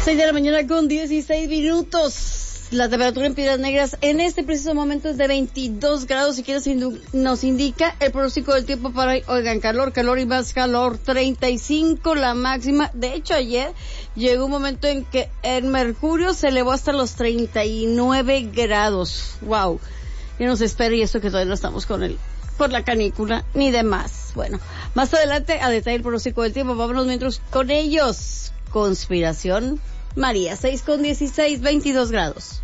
6 de la mañana con 16 minutos. La temperatura en Piedras Negras en este preciso momento es de 22 grados. Si quieres nos indica el pronóstico del tiempo para hoy. Oigan, calor y más calor. 35 la máxima. De hecho, ayer llegó un momento en que el mercurio se elevó hasta los 39 grados. Wow. Y nos espera, y esto que todavía no estamos por la canícula ni demás. Bueno, más adelante a detalle el pronóstico del tiempo. Vámonos mientras con ellos. Conspiración María, 6 con 16, 22 grados.